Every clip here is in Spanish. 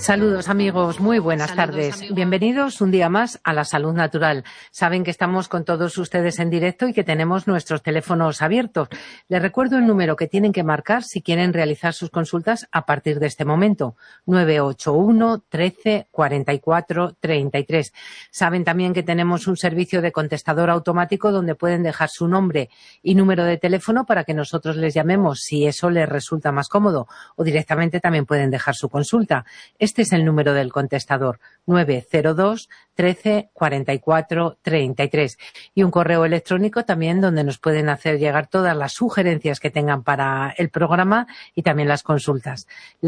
Saludos amigos, muy buenas tardes. Bienvenidos un día más a La Salud Natural. Saben que estamos con todos ustedes en directo y que tenemos nuestros teléfonos abiertos. Les recuerdo el número que tienen que marcar si quieren realizar sus consultas a partir de este momento. 981 13 44 33. Saben también que tenemos un servicio de contestador automático donde pueden dejar su nombre y número de teléfono para que nosotros les llamemos si eso les resulta más cómodo, o directamente también pueden dejar su consulta. Este es el número del contestador, 902 13 44 33. Y un correo electrónico también donde nos pueden hacer llegar todas las sugerencias que tengan para el programa y también las consultas.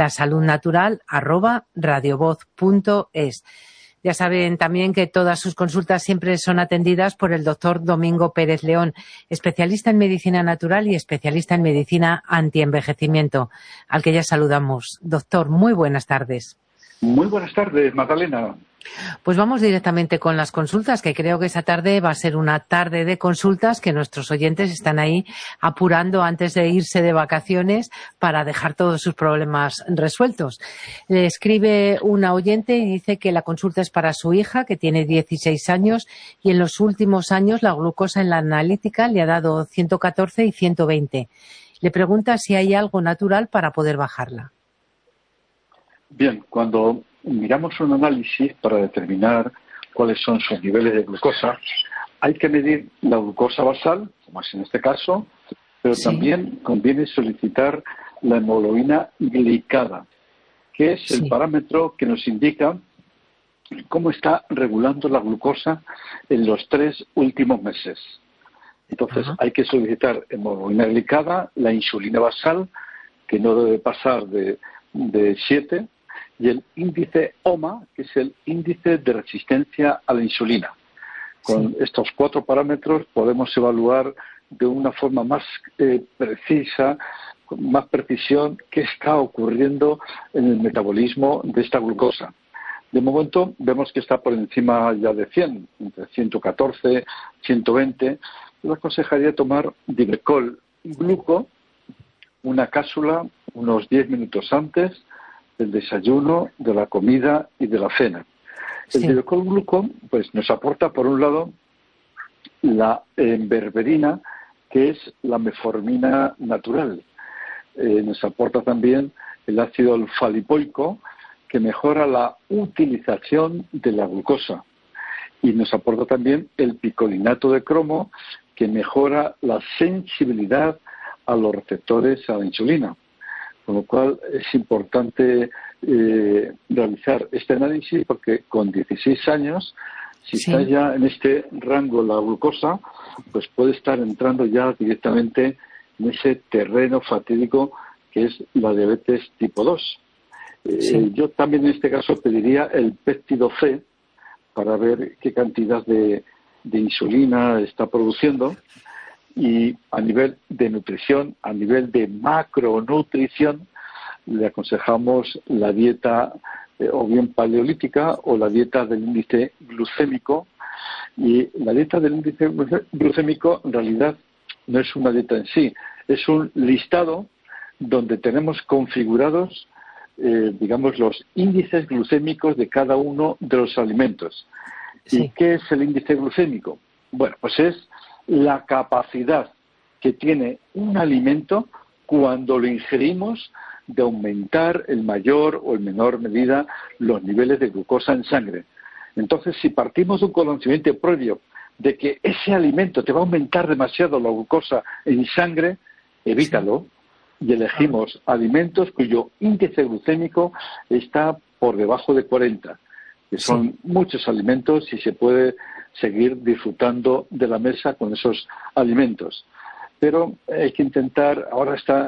lasaludnatural@radiovoz.es. Ya saben también que todas sus consultas siempre son atendidas por el doctor Domingo Pérez León, especialista en medicina natural y especialista en medicina antienvejecimiento, al que ya saludamos. Doctor, muy buenas tardes. Muy buenas tardes, Magdalena. Pues vamos directamente con las consultas, que creo que esa tarde va a ser una tarde de consultas que nuestros oyentes están ahí apurando antes de irse de vacaciones para dejar todos sus problemas resueltos. Le escribe una oyente y dice que la consulta es para su hija, que tiene 16 años, y en los últimos años la glucosa en la analítica le ha dado 114 y 120. Le pregunta si hay algo natural para poder bajarla. Bien, cuando miramos un análisis para determinar cuáles son sus niveles de glucosa, hay que medir la glucosa basal, como es en este caso, pero también conviene solicitar la hemoglobina glicada, que es el parámetro que nos indica cómo está regulando la glucosa en los 3 últimos meses. Entonces, hay que solicitar hemoglobina glicada, la insulina basal, que no debe pasar de 7, y el índice OMA, que es el índice de resistencia a la insulina. Con estos 4 parámetros podemos evaluar de una forma más precisa, con más precisión, qué está ocurriendo en el metabolismo de esta glucosa. De momento vemos que está por encima ya de 100, entre 114, 120. Yo aconsejaría tomar Divecol Gluco, una cápsula unos 10 minutos antes del desayuno, de la comida y de la cena. El Divecol Gluco pues nos aporta, por un lado, la berberina, que es la meformina natural. Nos aporta también el ácido alfa-lipoico, que mejora la utilización de la glucosa. Y nos aporta también el picolinato de cromo, que mejora la sensibilidad a los receptores a la insulina. Con lo cual es importante realizar este análisis porque con 16 años, si está ya en este rango la glucosa, pues puede estar entrando ya directamente en ese terreno fatídico que es la diabetes tipo 2. Yo también en este caso pediría el péptido C para ver qué cantidad de insulina está produciendo. Y a nivel de nutrición, a nivel de macronutrición, le aconsejamos la dieta o bien paleolítica o la dieta del índice glucémico. Y la dieta del índice glucémico en realidad no es una dieta en sí, es un listado donde tenemos configurados, digamos, los índices glucémicos de cada uno de los alimentos. ¿Y qué es el índice glucémico? Bueno, pues es la capacidad que tiene un alimento cuando lo ingerimos de aumentar en mayor o en menor medida los niveles de glucosa en sangre. Entonces, si partimos de un conocimiento previo de que ese alimento te va a aumentar demasiado la glucosa en sangre, evítalo y elegimos alimentos cuyo índice glucémico está por debajo de 40, que son muchos alimentos y se puede seguir disfrutando de la mesa con esos alimentos. Pero hay que intentar, ahora está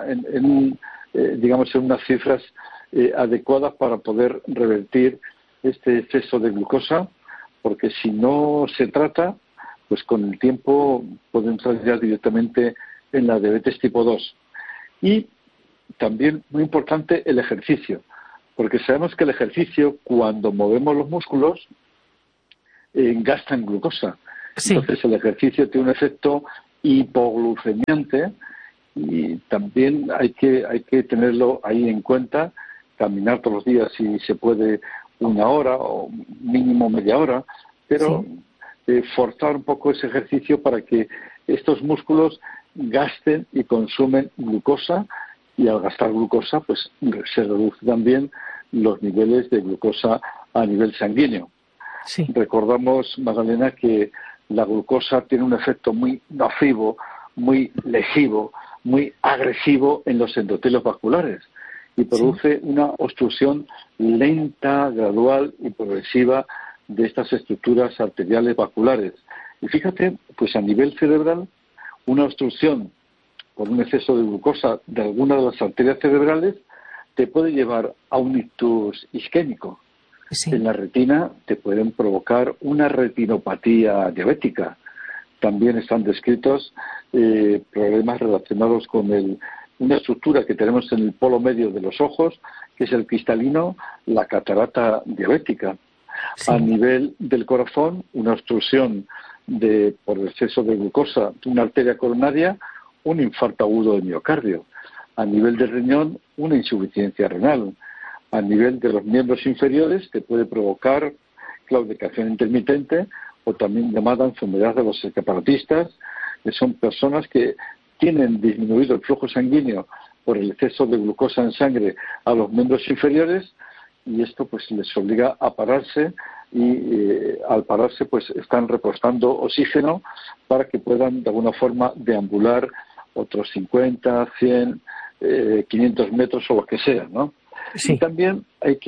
digamos, en unas cifras adecuadas para poder revertir este exceso de glucosa, porque si no se trata, pues con el tiempo puede entrar ya directamente en la diabetes tipo 2. Y también, muy importante, el ejercicio, porque sabemos que el ejercicio, cuando movemos los músculos, gastan glucosa. Entonces el ejercicio tiene un efecto hipoglucemiante y también hay que tenerlo ahí en cuenta caminar todos los días si se puede 1 hora o mínimo media hora, pero forzar un poco ese ejercicio para que estos músculos gasten y consumen glucosa, y al gastar glucosa pues se reducen también los niveles de glucosa a nivel sanguíneo. Sí. Recordamos, Magdalena, que la glucosa tiene un efecto muy nocivo, muy lesivo, muy agresivo en los endotelios vasculares y produce una obstrucción lenta, gradual y progresiva de estas estructuras arteriales vasculares. Y fíjate, pues a nivel cerebral, una obstrucción por un exceso de glucosa de alguna de las arterias cerebrales te puede llevar a un ictus isquémico. Sí. En la retina te pueden provocar una retinopatía diabética. También están descritos problemas relacionados con una estructura que tenemos en el polo medio de los ojos, que es el cristalino, la catarata diabética. Sí. A nivel del corazón, una obstrucción por exceso de glucosa de una arteria coronaria, un infarto agudo de miocardio. A nivel del riñón, una insuficiencia renal. A nivel de los miembros inferiores, te puede provocar claudicación intermitente o también llamada enfermedad de los escaparatistas, que son personas que tienen disminuido el flujo sanguíneo por el exceso de glucosa en sangre a los miembros inferiores, y esto pues les obliga a pararse y al pararse pues están repostando oxígeno para que puedan de alguna forma deambular otros 50, 100, 500 metros o lo que sea, ¿no? Sí. Y también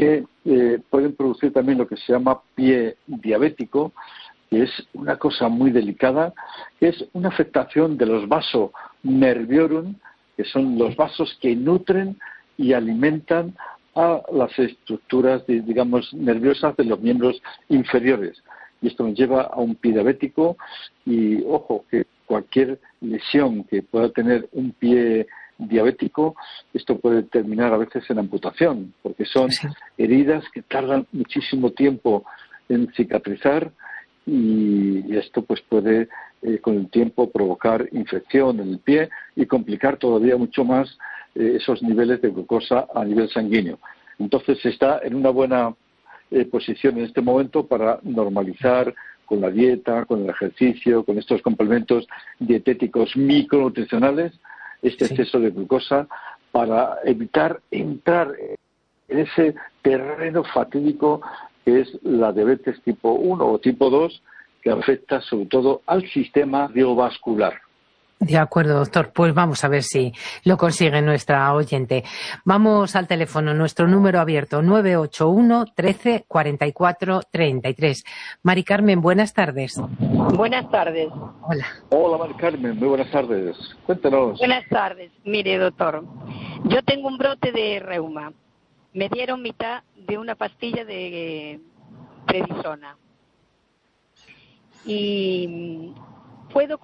pueden producir también lo que se llama pie diabético, que es una cosa muy delicada, que es una afectación de los vasos nerviorum, que son los vasos que nutren y alimentan a las estructuras, digamos, nerviosas de los miembros inferiores. Y esto nos lleva a un pie diabético y, ojo, que cualquier lesión que pueda tener un pie diabético, esto puede terminar a veces en amputación, porque son heridas que tardan muchísimo tiempo en cicatrizar y esto pues puede con el tiempo provocar infección en el pie y complicar todavía mucho más esos niveles de glucosa a nivel sanguíneo. Entonces se está en una buena posición en este momento para normalizar con la dieta, con el ejercicio, con estos complementos dietéticos micronutricionales, este exceso de glucosa, para evitar entrar en ese terreno fatídico que es la diabetes tipo 1 o tipo 2, que afecta sobre todo al sistema cardiovascular. De acuerdo, doctor. Pues vamos a ver si lo consigue nuestra oyente. Vamos al teléfono, nuestro número abierto, 981 13 44 33. Mari Carmen, buenas tardes. Buenas tardes. Hola. Hola, Mari Carmen, muy buenas tardes. Cuéntanos. Buenas tardes. Mire, doctor, yo tengo un brote de reuma. Me dieron mitad de una pastilla de prednisona. Y puedo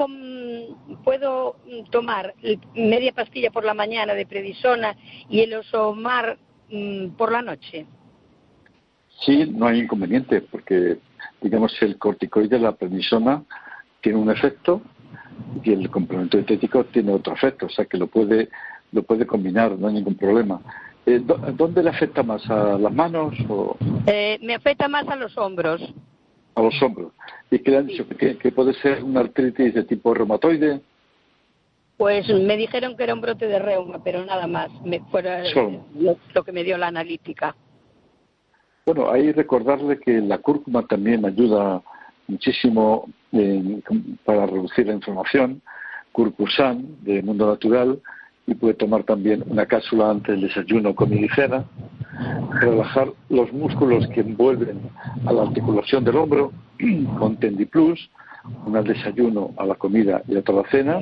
tomar media pastilla por la mañana de prednisona y el Osomar por la noche. Sí, no hay inconveniente, porque digamos el corticoide, la prednisona, tiene un efecto y el complemento dietético tiene otro efecto, o sea que lo puede combinar, no hay ningún problema. ¿Dónde le afecta más? ¿A las manos o...? Me afecta más a los hombros. A los hombros. ¿Y qué le han dicho? ¿Que puede ser una artritis de tipo reumatoide? Pues me dijeron que era un brote de reuma, pero nada más. Fuera lo que me dio la analítica. Bueno, ahí recordarle que la cúrcuma también ayuda muchísimo para reducir la inflamación. Curcusan, de Mundo Natural, y puede tomar también una cápsula antes del desayuno, comida ligera. Relajar los músculos que envuelven a la articulación del hombro con Tendiplus, uno al desayuno, a la comida y otra a la cena.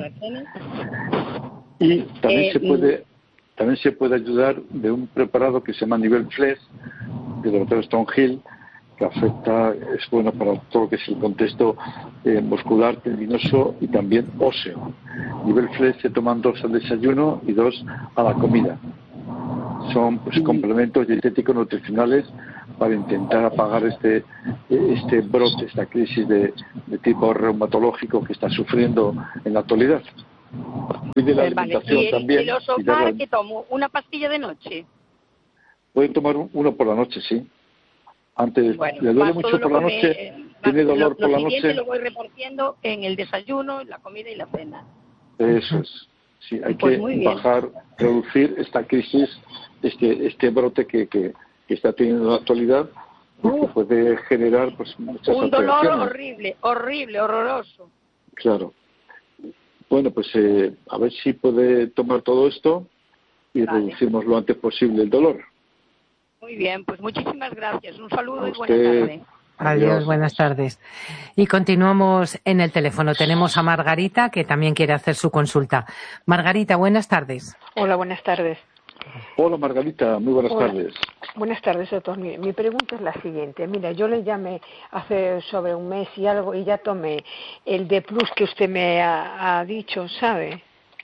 Y también se puede ayudar de un preparado que se llama Nivel Flex, del doctor Stonehill, que es bueno para todo lo que es el contexto muscular, tendinoso y también óseo. Nivel Flex se toman 2 al desayuno y 2 a la comida. Son complementos dietéticos nutricionales para intentar apagar este brote, esta crisis de tipo reumatológico que está sufriendo en la actualidad. Y de la alimentación también. ¿Y el Osomar que tomo? ¿Una pastilla de noche? Puede tomar uno por la noche, sí. Antes, Bueno, le duele mucho por la noche, tiene dolor por la noche. Lo voy repartiendo en el desayuno, en la comida y la cena. Eso es. Sí, hay Pues que bajar, reducir esta crisis, este brote que está teniendo en la actualidad, porque puede generar pues muchas un dolor alteraciones. horrible, horroroso. Claro. Bueno, pues a ver si puede tomar todo esto y reducimos lo antes posible el dolor. Muy bien, pues muchísimas gracias. Un saludo y buenas tardes. Adiós, buenas tardes. Y continuamos en el teléfono. Tenemos a Margarita, que también quiere hacer su consulta. Margarita, buenas tardes. Hola, buenas tardes. Hola, Margarita, muy buenas tardes. Buenas tardes, doctor. Mi pregunta es la siguiente. Mira, yo le llamé hace sobre un mes y algo y ya tomé el D Plus que usted me ha dicho, ¿sabe?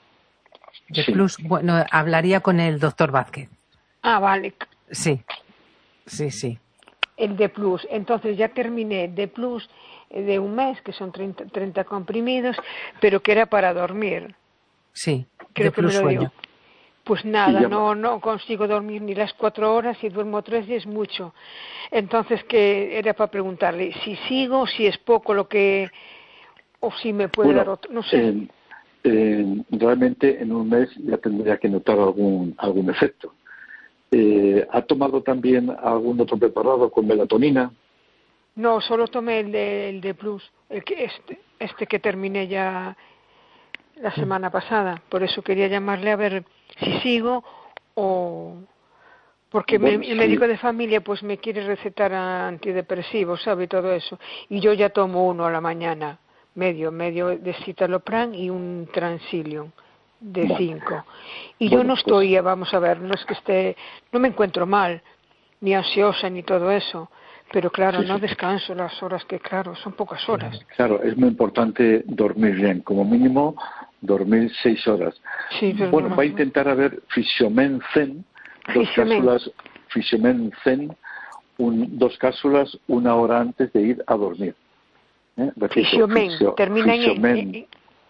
D Plus, bueno, hablaría con el doctor Vázquez. Ah, vale. Sí. El D Plus. Entonces ya terminé D Plus de un mes, que son 30 comprimidos, pero que era para dormir. Sí, creo que me lo dio. sueño. Pues nada, no consigo dormir ni las 4 horas y duermo 3 y es mucho. Entonces, que era para preguntarle si sigo, si es poco lo que, o si me puede dar otro, no sé. Realmente en un mes ya tendría que notar algún efecto. ¿Ha tomado también algún otro preparado con melatonina? No, solo tomé el de Plus, este que terminé ya la semana pasada. Por eso quería llamarle a ver si sigo o... Porque el médico de familia pues me quiere recetar antidepresivos, ¿sabe? Todo eso. Y yo ya tomo uno a la mañana, medio de citalopram y un Transilium de 5. Y yo no estoy, vamos a ver, no es que no me encuentro mal, ni ansiosa ni todo eso. Pero claro, no descanso las horas que, claro, son pocas horas. Claro, es muy importante dormir bien, como mínimo dormir 6 horas. Sí, pero bueno, va a intentar a ver Fisiomen Zen, Fisiomen Zen, 2 cápsulas 1 hora antes de ir a dormir. Fisiomen, termina en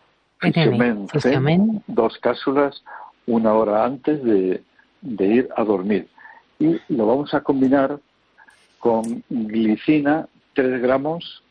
Fisiomen, 2 cápsulas 1 hora antes de ir a dormir. Y lo vamos a combinar con glicina, 3 gramos.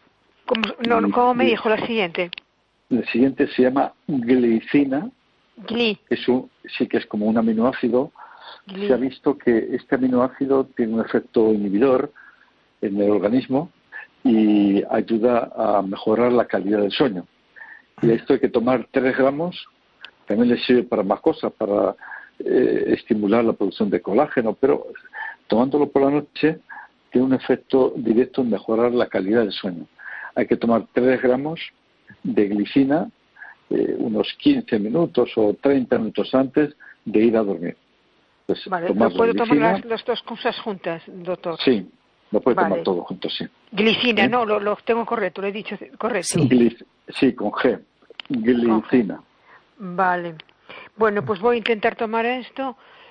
¿Cómo me dijo la siguiente? La siguiente se llama glicina. Que es como un aminoácido. Se ha visto que este aminoácido tiene un efecto inhibidor en el organismo y ayuda a mejorar la calidad del sueño. Y esto hay que tomar 3 gramos. También le sirve para más cosas, para estimular la producción de colágeno, pero tomándolo por la noche tiene un efecto directo en mejorar la calidad del sueño. Hay que tomar 3 gramos de glicina unos 15 minutos o 30 minutos antes de ir a dormir. Pues, vale, ¿pero puedo tomar las 2 cosas juntas, doctor? Sí, lo puede tomar todo junto, sí. Glicina, no, lo tengo correcto, lo he dicho correcto. Sí, con G, glicina. Vale. Bueno, pues voy a intentar tomar esto.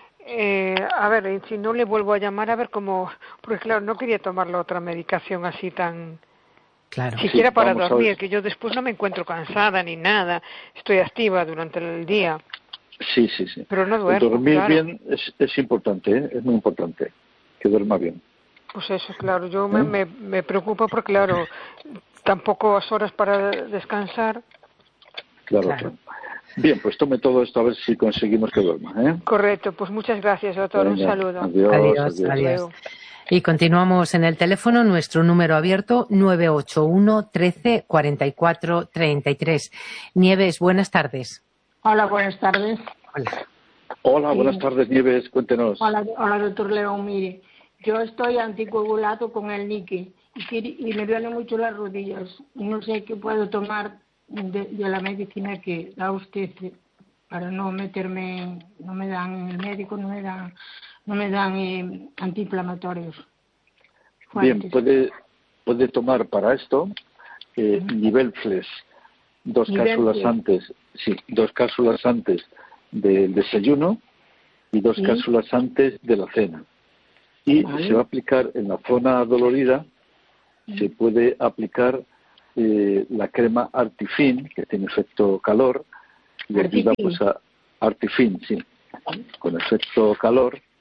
A ver, si no le vuelvo a llamar, a ver cómo... Porque claro, no quería tomar la otra medicación así tan... Claro. Siquiera para dormir, que yo después no me encuentro cansada ni nada. Estoy activa durante el día. Sí. Pero no duermo, dormir bien es importante, es muy importante que duerma bien. Pues eso, claro, yo me preocupa porque, claro, tampoco hay horas para descansar. Claro. Bien, pues tome todo esto a ver si conseguimos que duerma. Correcto, pues muchas gracias, doctor. Un saludo. Adiós. Y continuamos en el teléfono, nuestro número abierto 981 13 44 33. Nieves, buenas tardes. Hola, buenas tardes. Hola, buenas tardes, Nieves, cuéntenos. Hola, doctor León. Mire, yo estoy anticoagulado con el níquel y me duelen mucho las rodillas. No sé qué puedo tomar de la medicina que da usted para no meterme, no me dan en el médico, no me dan antiinflamatorios. Bien, puede tomar para esto Nivelflex, 2 cápsulas antes, 2 cápsulas antes del desayuno y 2 cápsulas antes de la cena. Y se va a aplicar en la zona dolorida, se puede aplicar la crema Artifin, que tiene efecto calor, y ayuda pues a Artifin, con efecto calor,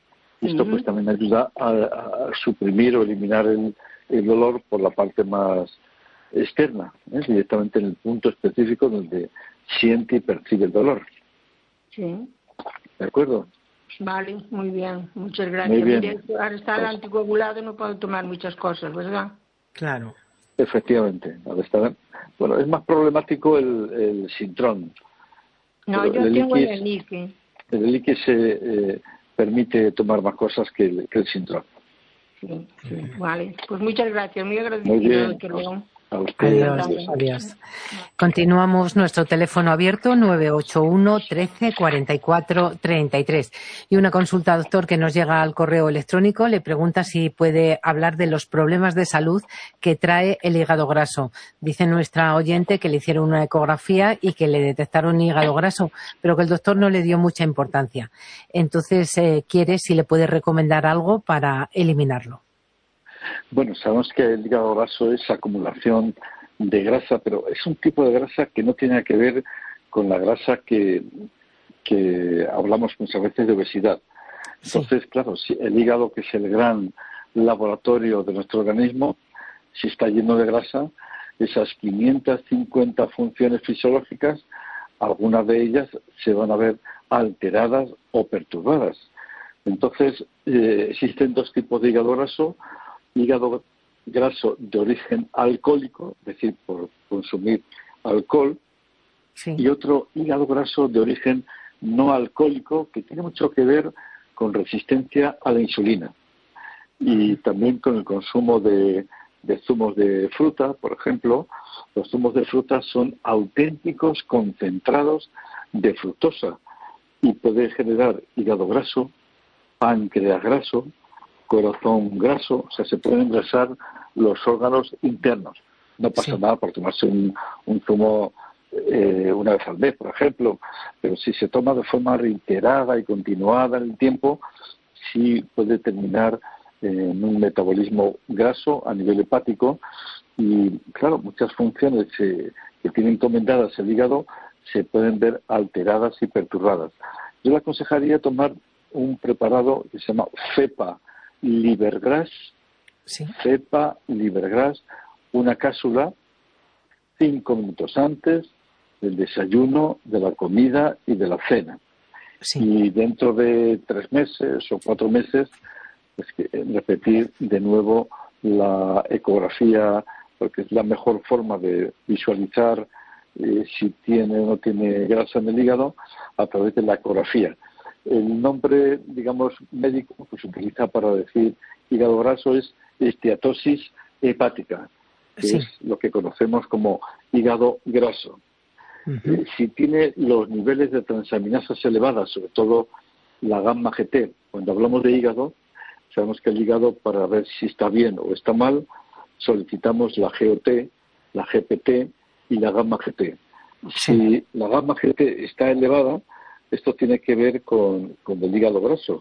Esto pues también ayuda a suprimir o eliminar el dolor por la parte más externa, directamente en el punto específico donde siente y percibe el dolor. Sí. ¿De acuerdo? Vale, muy bien. Muchas gracias. Muy bien. Mire, al estar anticoagulado no puedo tomar muchas cosas, ¿verdad? Claro. Efectivamente. Bueno, es más problemático el Sintrón. No, yo tengo el Eliquis. El Eliquis se permite tomar más cosas que el Sintrón. Sí, vale. Pues muchas gracias. Muy agradecido. Muy bien. Creo. A usted. Adiós. Continuamos nuestro teléfono abierto 981 13 44 33. Y una consulta, doctor, que nos llega al correo electrónico. Le pregunta si puede hablar de los problemas de salud que trae el hígado graso. Dice nuestra oyente que le hicieron una ecografía y que le detectaron hígado graso, pero que el doctor no le dio mucha importancia. Entonces, quiere si le puede recomendar algo para eliminarlo. Bueno, sabemos que el hígado graso es acumulación de grasa, pero es un tipo de grasa que no tiene que ver con la grasa que hablamos muchas veces de obesidad. Entonces, claro, si el hígado, que es el gran laboratorio de nuestro organismo, si está lleno de grasa, esas 550 funciones fisiológicas, algunas de ellas se van a ver alteradas o perturbadas. Entonces, existen dos tipos de hígado graso de origen alcohólico, es decir, por consumir alcohol, y otro hígado graso de origen no alcohólico, que tiene mucho que ver con resistencia a la insulina y también con el consumo de zumos de fruta. Por ejemplo, los zumos de fruta son auténticos concentrados de fructosa y puede generar hígado graso, páncreas graso, corazón graso, o sea, se pueden engrasar los órganos internos. No pasa nada por tomarse un zumo una vez al mes, por ejemplo, pero si se toma de forma reiterada y continuada en el tiempo, sí puede terminar en un metabolismo graso a nivel hepático y, claro, muchas funciones que tiene encomendadas el hígado se pueden ver alteradas y perturbadas. Yo le aconsejaría tomar un preparado que se llama Cepa Livergras, Cepa Livergras, una cápsula 5 minutos antes del desayuno, de la comida y de la cena. Y dentro de 3 meses o 4 meses, pues repetir de nuevo la ecografía, porque es la mejor forma de visualizar si tiene o no tiene grasa en el hígado, a través de la ecografía. El nombre, digamos, médico que se utiliza para decir hígado graso es esteatosis hepática, que es lo que conocemos como hígado graso. Si tiene los niveles de transaminasas elevadas, sobre todo la gamma GT, cuando hablamos de hígado, sabemos que el hígado, para ver si está bien o está mal, solicitamos la GOT, la GPT y la gamma GT. Si la gamma GT está elevada, esto tiene que ver con el hígado graso.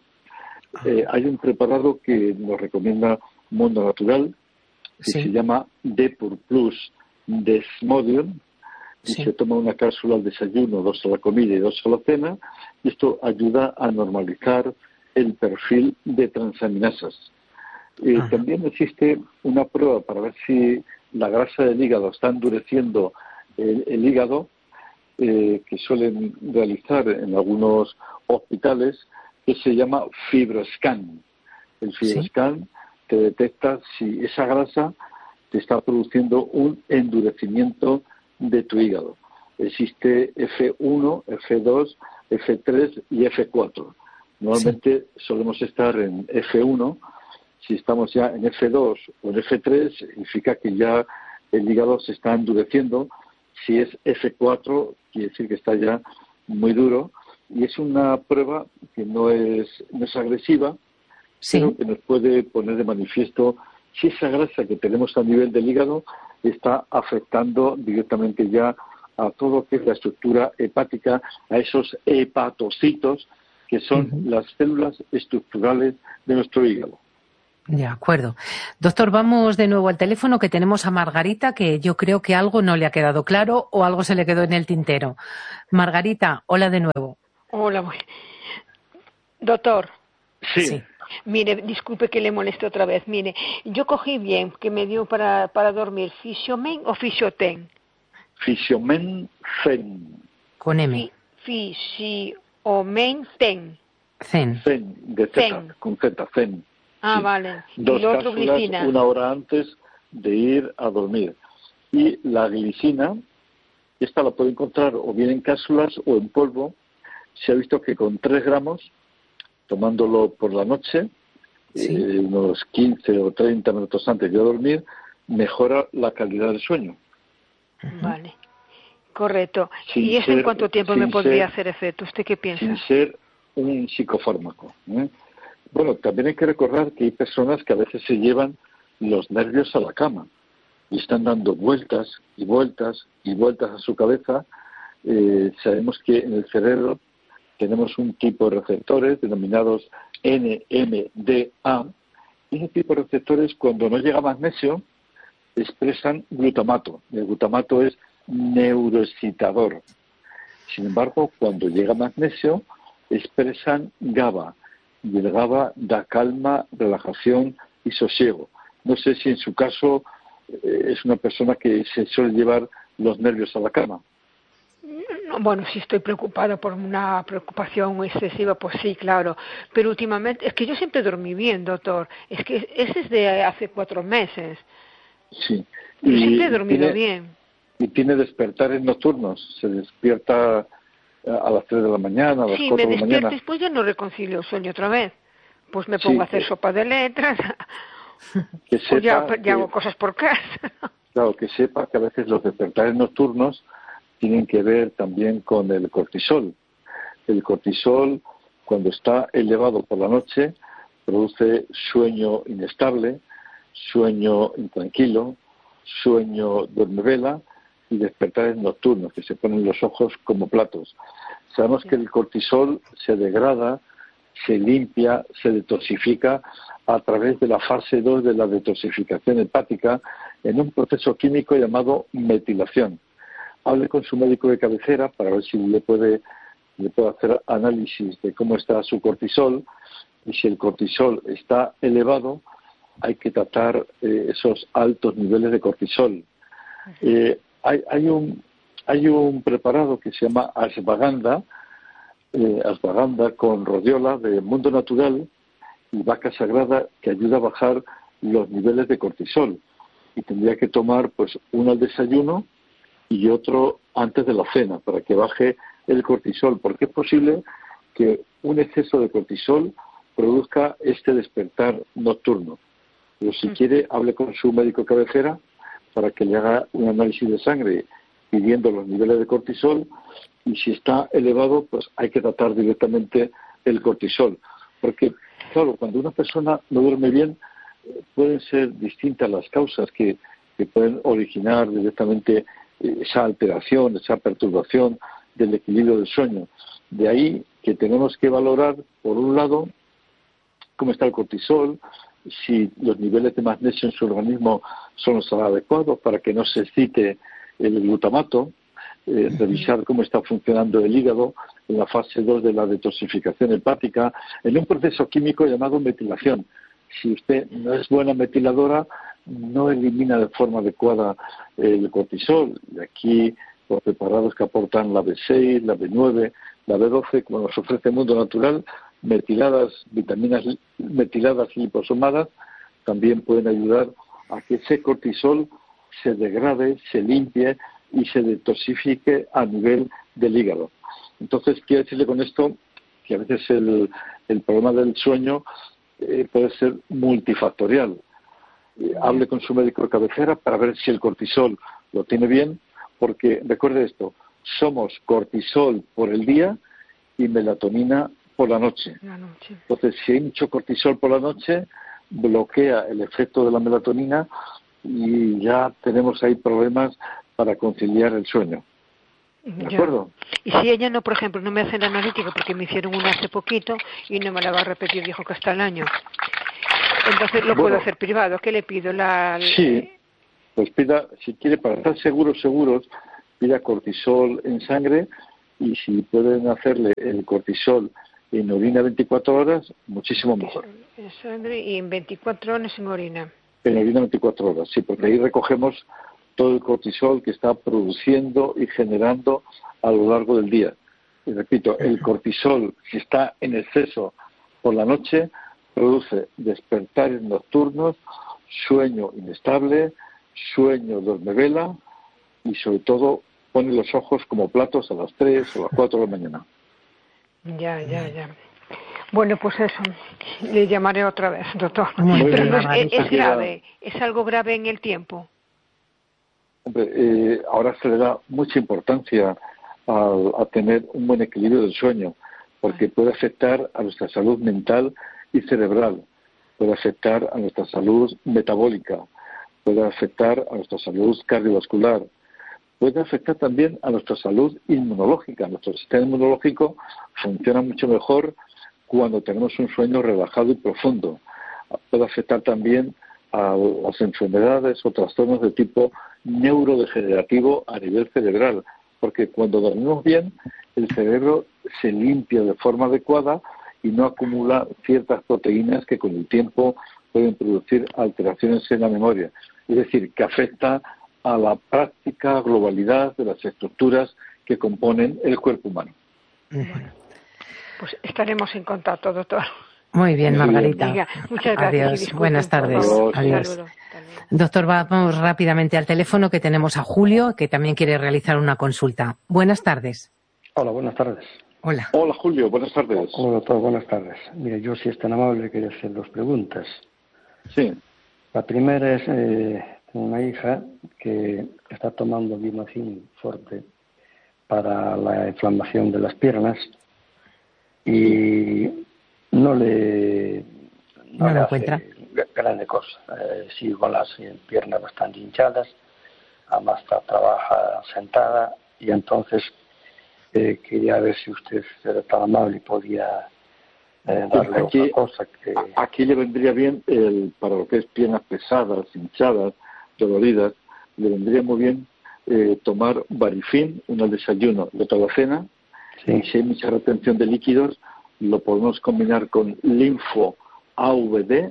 Hay un preparado que nos recomienda Mundo Natural, que se llama Depur Plus Desmodium, y se toma una cápsula al desayuno, 2 a la comida y 2 a la cena, y esto ayuda a normalizar el perfil de transaminasas. También existe una prueba para ver si la grasa del hígado está endureciendo el hígado, que suelen realizar en algunos hospitales, que se llama FibroScan. El FibroScan te detecta si esa grasa te está produciendo un endurecimiento de tu hígado. Existe F1, F2, F3 y F4. Normalmente solemos estar en F1. Si estamos ya en F2 o en F3, significa que ya el hígado se está endureciendo. Si es F4, quiere decir que está ya muy duro. Y es una prueba que no es agresiva, pero que nos puede poner de manifiesto si esa grasa que tenemos a nivel del hígado está afectando directamente ya a todo lo que es la estructura hepática, a esos hepatocitos, que son las células estructurales de nuestro hígado. De acuerdo. Doctor, vamos de nuevo al teléfono, que tenemos a Margarita, que yo creo que algo no le ha quedado claro o algo se le quedó en el tintero. Margarita, hola de nuevo. Hola, doctor. Sí. Mire, disculpe que le moleste otra vez. Mire, yo cogí bien, que me dio para dormir, Fisiomen o Fisioten. Fisiomen Zen. Con M. Fisiomen Ten. Zen. Zen, de Z, con Z, Zen. Ah, Sí. vale. Dos Y lo otro, cápsulas glicina. 1 hora antes de ir a dormir. Y la glicina, esta la puede encontrar o bien en cápsulas o en polvo. Se ha visto que con 3 gramos, tomándolo por la noche, Sí. unos 15 o 30 minutos antes de dormir, mejora la calidad del sueño. Vale. Correcto. Sin ¿Y eso en ser- cuánto tiempo me sin podría ser- hacer efecto? ¿Usted qué piensa? Sin ser un psicofármaco. Bueno, también hay que recordar que hay personas que a veces se llevan los nervios a la cama y están dando vueltas y vueltas y vueltas a su cabeza. Sabemos que en el cerebro tenemos un tipo de receptores denominados NMDA, y ese tipo de receptores, cuando no llega magnesio, expresan glutamato. El glutamato es neuroexcitador. Sin embargo, cuando llega magnesio, expresan GABA, y el GABA da calma, relajación y sosiego. No sé si en su caso es una persona que se suele llevar los nervios a la cama. No, bueno, si estoy preocupada por una preocupación excesiva, pues sí, claro. Pero últimamente, es que yo siempre dormí bien, doctor. Es que ese es de hace 4 meses. Sí. Yo siempre he dormido bien. Y tiene despertares nocturnos. Se despierta a las 3 de la mañana, a las Sí, 4 me de la despierto mañana. y después ya no reconcilio el sueño otra vez. Pues me pongo a hacer sopa de letras. Que O ya sepa hago cosas por casa. Claro, que sepa que a veces los despertares nocturnos tienen que ver también con el cortisol. El cortisol, cuando está elevado por la noche, produce sueño inestable, sueño intranquilo, sueño duermevela y despertares nocturnos, que se ponen los ojos como platos. Sabemos que el cortisol se degrada, se limpia, se detoxifica a través de la fase 2 de la detoxificación hepática en un proceso químico llamado metilación. Hable con su médico de cabecera para ver si le puede hacer análisis de cómo está su cortisol, y si el cortisol está elevado, hay que tratar esos altos niveles de cortisol. Hay un preparado que se llama ashwagandha con rodiola de Mundo Natural y vaca sagrada, que ayuda a bajar los niveles de cortisol. Y tendría que tomar pues uno al desayuno y otro antes de la cena para que baje el cortisol, porque es posible que un exceso de cortisol produzca este despertar nocturno. Pero si quiere, hable con su médico cabecera para que le haga un análisis de sangre pidiendo los niveles de cortisol, y si está elevado, pues hay que tratar directamente el cortisol. Porque, claro, cuando una persona no duerme bien, pueden ser distintas las causas que pueden originar directamente esa alteración, esa perturbación del equilibrio del sueño. De ahí que tenemos que valorar, por un lado, cómo está el cortisol, si los niveles de magnesio en su organismo son los adecuados para que no se excite el glutamato, revisar cómo está funcionando el hígado en la fase 2 de la detoxificación hepática, en un proceso químico llamado metilación. Si usted no es buena metiladora, no elimina de forma adecuada el cortisol. Y aquí los preparados que aportan la B6, la B9, la B12, como nos ofrece el Mundo Natural, metiladas, vitaminas metiladas liposomadas, también pueden ayudar a que ese cortisol se degrade, se limpie y se detoxifique a nivel del hígado. Entonces, quiero decirle con esto que a veces el problema del sueño puede ser multifactorial. Hable con su médico de cabecera para ver si el cortisol lo tiene bien, porque recuerde esto, somos cortisol por el día y melatonina por la noche. Entonces, si hay mucho cortisol por la noche, bloquea el efecto de la melatonina y ya tenemos ahí problemas para conciliar el sueño. ¿De acuerdo? Y si ella no, por ejemplo, no me hace la analítica porque me hicieron una hace poquito y no me la va a repetir, dijo que hasta el año. Entonces lo puedo hacer privado. ¿Qué le pido? Sí, pues pida, si quiere, para estar seguros, pida cortisol en sangre, y si pueden hacerle el cortisol En orina 24 horas, muchísimo mejor. En sangre y en 24 horas en orina. En orina 24 horas, sí, porque ahí recogemos todo el cortisol que está produciendo y generando a lo largo del día. Y repito, el cortisol, si está en exceso por la noche, produce despertares nocturnos, sueño inestable, sueño dormevela y sobre todo pone los ojos como platos a las 3 o las 4 de la mañana. Ya. Bueno, pues eso, le llamaré otra vez, doctor. Pero no es grave, es algo grave en el tiempo. Hombre, ahora se le da mucha importancia a tener un buen equilibrio del sueño, porque puede afectar a nuestra salud mental y cerebral, puede afectar a nuestra salud metabólica, puede afectar a nuestra salud cardiovascular, puede afectar también a nuestra salud inmunológica. Nuestro sistema inmunológico funciona mucho mejor cuando tenemos un sueño relajado y profundo. Puede afectar también a las enfermedades o trastornos de tipo neurodegenerativo a nivel cerebral, porque cuando dormimos bien, el cerebro se limpia de forma adecuada y no acumula ciertas proteínas que con el tiempo pueden producir alteraciones en la memoria. Es decir, que afecta a la práctica globalidad de las estructuras que componen el cuerpo humano. Bueno, pues estaremos en contacto, doctor. Muy bien, Margarita. Diga, muchas gracias. Adiós. Buenas tardes. Adiós. Doctor, vamos rápidamente al teléfono, que tenemos a Julio, que también quiere realizar una consulta. Buenas tardes. Hola, buenas tardes. Hola. Hola, Julio, buenas tardes. Hola, doctor, buenas tardes. Mire, yo, si es tan amable, quería hacer 2 preguntas. Sí. La primera es, tengo una hija que está tomando Vimacin Forte para la inflamación de las piernas y no le encuentra grande cosa. Sigue con las piernas bastante hinchadas, además trabaja sentada y entonces quería ver si usted era tan amable y podía darle otra cosa que... Aquí le vendría bien, para lo que es piernas pesadas, hinchadas, doloridas, le vendría muy bien tomar Varifin, uno al desayuno y otro a la cena. Sí. Y si hay mucha retención de líquidos, lo podemos combinar con Linfo AVD,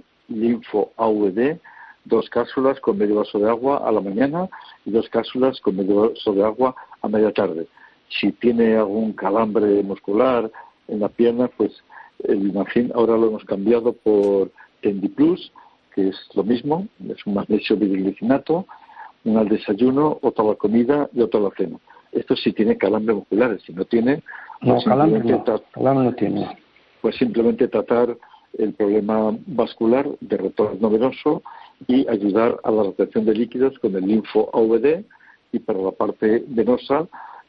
2 cápsulas con medio vaso de agua a la mañana y 2 cápsulas con medio vaso de agua a media tarde. Si tiene algún calambre muscular en la pierna, pues el Vimacin ahora lo hemos cambiado por Tendiplus, que es lo mismo, es un magnesio bidilglicinato, uno al desayuno, otro a la comida y otro a la cena. Esto sí tiene calambres musculares, si no tiene... No, calambre no tiene. Pues simplemente tratar el problema vascular de retorno venoso y ayudar a la retención de líquidos con el Linfo AVD, y para la parte venosa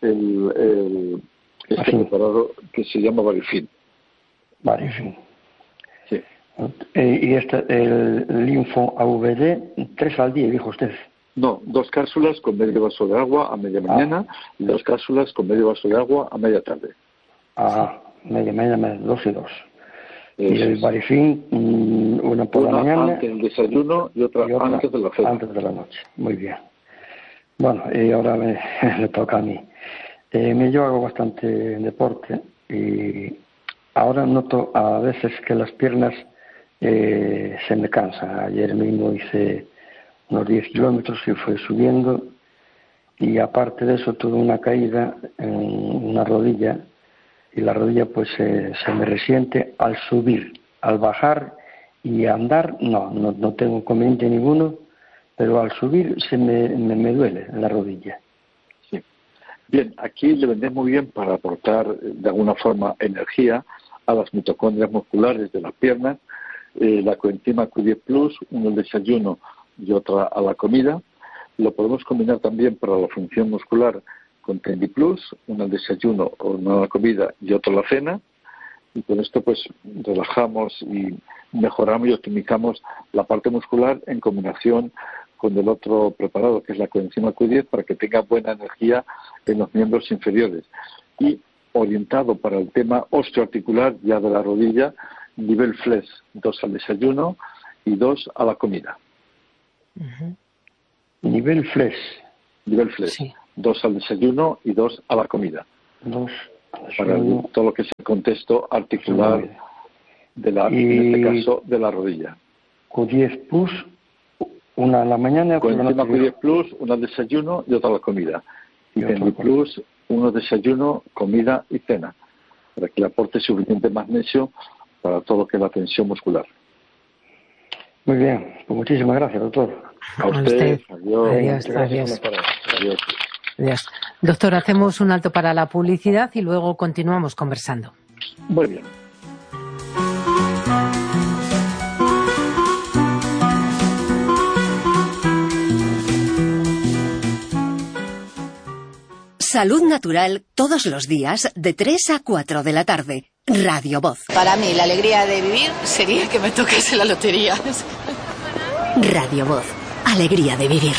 este preparado que se llama Varifin. Varifin. Sí. Y el Linfo AVD, 3 al día, dijo usted. No, 2 cápsulas con medio vaso de agua a media mañana y 2 cápsulas con medio vaso de agua a media tarde. Media mañana, 2 y 2. Y el Varifin, una por la mañana. Antes del desayuno y otra antes de la cena. Antes de la noche, muy bien. Bueno, y ahora me toca a mí. Yo hago bastante deporte y ahora noto a veces que las piernas se me cansan. Ayer mismo hice unos 10 kilómetros y fue subiendo, y aparte de eso tuve una caída en una rodilla, y la rodilla pues se me resiente al subir. Al bajar y andar no tengo inconveniente ninguno, pero al subir se me duele en la rodilla. Sí. Bien, aquí le vendré muy bien para aportar de alguna forma energía a las mitocondrias musculares de las piernas, la coenzima Q10 Plus, uno al desayuno y otra a la comida. Lo podemos combinar también para la función muscular con Tendi Plus, uno al desayuno o uno a la comida y otro a la cena. Y con esto pues relajamos y mejoramos y optimizamos la parte muscular en combinación con el otro preparado, que es la coenzima Q10, para que tenga buena energía en los miembros inferiores. Y orientado para el tema osteoarticular ya de la rodilla, nivel flex, 2 al desayuno y 2 a la comida. Uh-huh. Nivel flex. Nivel flex. Sí. 2 al desayuno y 2 a la comida. 2 para todo lo que es el contexto articular en este caso de la rodilla. Q10 Plus, una a la mañana, Coenzima Q10 Plus, una al desayuno y otra a la comida. Y Tenli Plus, uno desayuno, comida y cena, para que le aporte suficiente magnesio para todo lo que es la tensión muscular. Muy bien, pues muchísimas gracias, doctor. A usted. Adiós. Adiós. Doctor, hacemos un alto para la publicidad y luego continuamos conversando. Muy bien. Salud Natural todos los días de 3 a 4 de la tarde. Radio Voz. Para mí, la alegría de vivir sería que me tocase la lotería. Radio Voz. Alegría de vivir.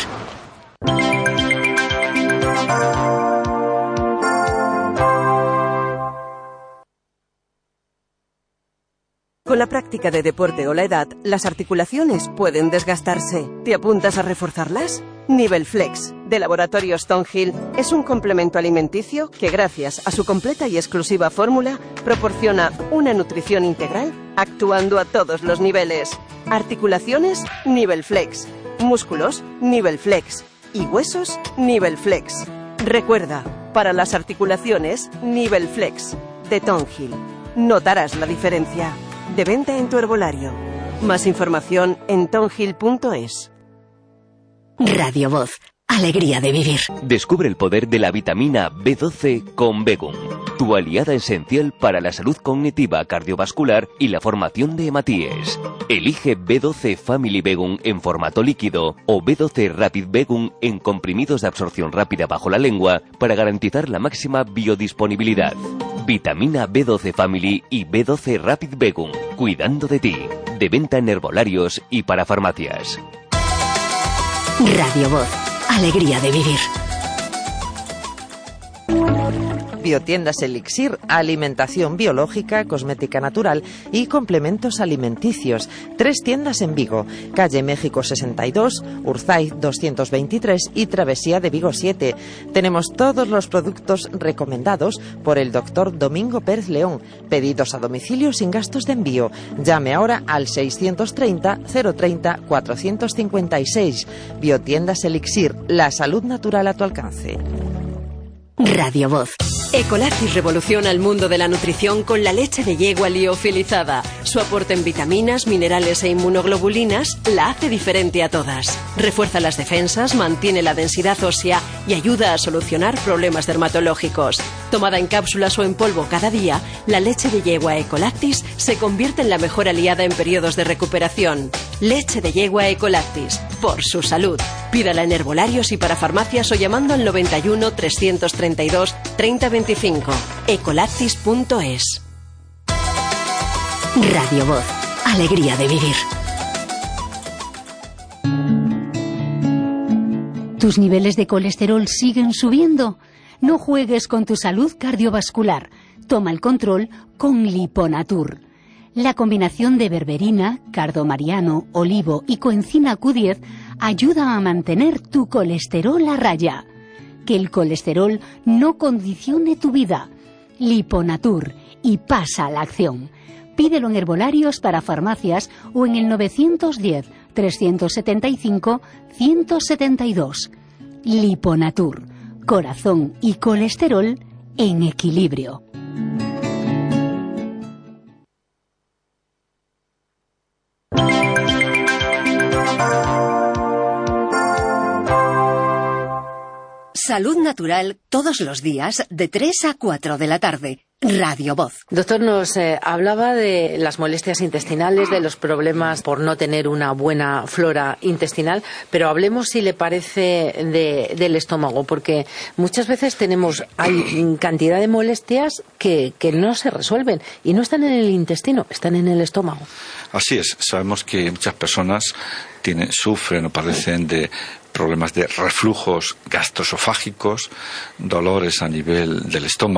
Con la práctica de deporte o la edad, las articulaciones pueden desgastarse. ¿Te apuntas a reforzarlas? Nivel Flex, de Laboratorios Stonehill, es un complemento alimenticio que, gracias a su completa y exclusiva fórmula, proporciona una nutrición integral actuando a todos los niveles. Articulaciones, Nivel Flex. Músculos, Nivel Flex. Y huesos, Nivel Flex. Recuerda, para las articulaciones, Nivel Flex, de Stonehill. Notarás la diferencia. De venta en tu herbolario. Más información en tonhill.es. Radio Voz. Alegría de vivir. Descubre el poder de la vitamina B12 con Begum, tu aliada esencial para la salud cognitiva, cardiovascular y la formación de hematíes. Elige B12 Family Begum en formato líquido o B12 Rapid Begum en comprimidos de absorción rápida bajo la lengua para garantizar la máxima biodisponibilidad. Vitamina B12 Family y B12 Rapid Begum, cuidando de ti. De venta en herbolarios y para farmacias. Radio Voz. Alegría de vivir. Biotiendas Elixir, alimentación biológica, cosmética natural y complementos alimenticios. 3 tiendas en Vigo, calle México 62, Urzaiz 223 y Travesía de Vigo 7. Tenemos todos los productos recomendados por el doctor Domingo Pérez León. Pedidos a domicilio sin gastos de envío. Llame ahora al 630 030 456. Biotiendas Elixir, la salud natural a tu alcance. Radio Voz. Ecolactis revoluciona el mundo de la nutrición con la leche de yegua liofilizada. Su aporte en vitaminas, minerales e inmunoglobulinas la hace diferente a todas. Refuerza las defensas, mantiene la densidad ósea y ayuda a solucionar problemas dermatológicos. Tomada en cápsulas o en polvo cada día, la leche de yegua Ecolactis se convierte en la mejor aliada en periodos de recuperación. Leche de yegua Ecolactis, por su salud. Pídala en herbolarios y para farmacias o llamando al 91 332 3025. Ecolactis.es. Radio Voz. Alegría de vivir. ¿Tus niveles de colesterol siguen subiendo? No juegues con tu salud cardiovascular. Toma el control con Liponatur. La combinación de berberina, cardomariano, olivo y coenzima Q10 ayuda a mantener tu colesterol a raya. Que el colesterol no condicione tu vida. Liponatur, y pasa a la acción. Pídelo en herbolarios para farmacias o en el 910 375 172. Liponatur, corazón y colesterol en equilibrio. Salud Natural todos los días de 3 a 4 de la tarde. Radio Voz. Doctor, nos hablaba de las molestias intestinales, de los problemas por no tener una buena flora intestinal, pero hablemos, si le parece, del estómago, porque muchas veces hay cantidad de molestias que no se resuelven y no están en el intestino, están en el estómago. Así es, sabemos que muchas personas sufren o padecen de problemas de reflujos gastroesofágicos, dolores a nivel del estómago,